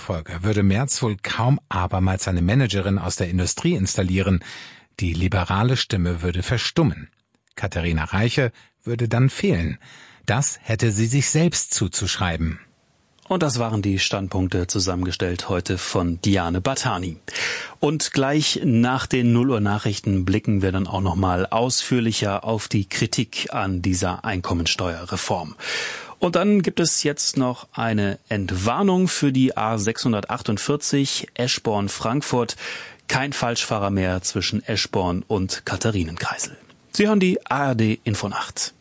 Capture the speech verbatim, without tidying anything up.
Nachfolger würde Merz wohl kaum abermals eine Managerin aus der Industrie installieren. Die liberale Stimme würde verstummen. Katharina Reiche würde dann fehlen. Das hätte sie sich selbst zuzuschreiben. Und das waren die Standpunkte, zusammengestellt heute von Diane Batani. Und gleich nach den null Uhr Nachrichten blicken wir dann auch noch mal ausführlicher auf die Kritik an dieser Einkommensteuerreform. Und dann gibt es jetzt noch eine Entwarnung für die A sechshundertachtundvierzig Eschborn-Frankfurt. Kein Falschfahrer mehr zwischen Eschborn und Katharinenkreisel. Sie hören die A R D Infonacht.